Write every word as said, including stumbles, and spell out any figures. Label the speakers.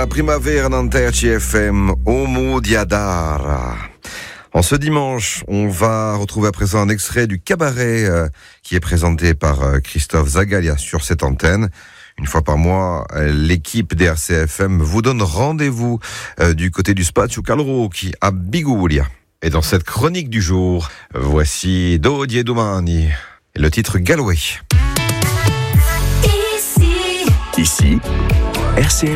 Speaker 1: La primavera dans C F M, Homo Diadara. En ce dimanche, on va retrouver à présent un extrait du cabaret euh, qui est présenté par euh, Christophe Zagalia sur cette antenne. Une fois par mois, euh, l'équipe d'R C F M vous donne rendez-vous euh, du côté du Spazio Calorochi à Biguglia. Et dans cette chronique du jour, voici Dodie Domani et le titre Galway.
Speaker 2: Ici, Ici R C F M.